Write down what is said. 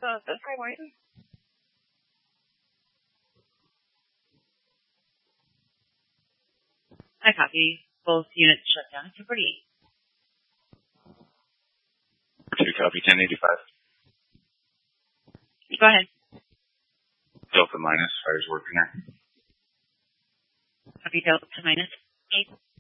Hi, White. I copy. Both units shut down at 248. 2 copy, 1085. Go ahead. Delta minus, fires working there. Copy Delta minus 8.